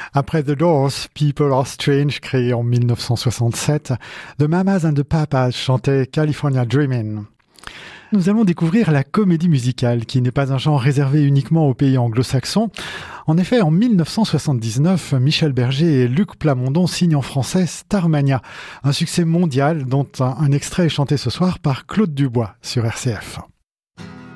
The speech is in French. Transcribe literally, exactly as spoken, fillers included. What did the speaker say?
Après The Doors, People Are Strange, créé en dix-neuf cent soixante-sept, The Mamas and the Papas chantaient California Dreamin'. Nous allons découvrir la comédie musicale, qui n'est pas un genre réservé uniquement aux pays anglo-saxons. En effet, en dix-neuf cent soixante-dix-neuf, Michel Berger et Luc Plamondon signent en français Starmania, un succès mondial dont un, un extrait est chanté ce soir par Claude Dubois sur R C F.